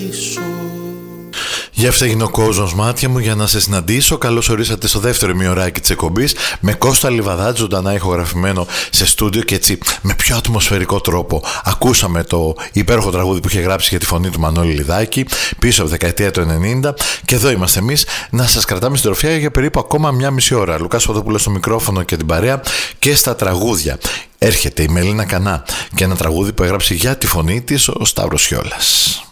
Γι' αυτό έγινε ο κόσμος μάτια μου για να σε συναντήσω. Καλώς ορίσατε στο δεύτερο ημιωράκι της εκπομπής με Κώστα Λιβαδάτη, ζωντανά ηχογραφημένο σε στούντιο και έτσι με πιο ατμοσφαιρικό τρόπο. Ακούσαμε το υπέροχο τραγούδι που είχε γράψει για τη φωνή του Μανώλη Λιδάκη πίσω από τη δεκαετία του 90 και εδώ είμαστε εμείς να σας κρατάμε στην τροφιά για περίπου ακόμα μια μισή ώρα. Λουκάς Φωτόπουλος στο μικρόφωνο και την παρέα και στα τραγούδια. Έρχεται η Μελίνα Κανά και ένα τραγούδι που έγραψε για τη φωνή της ο Σταύρος Χιόλας.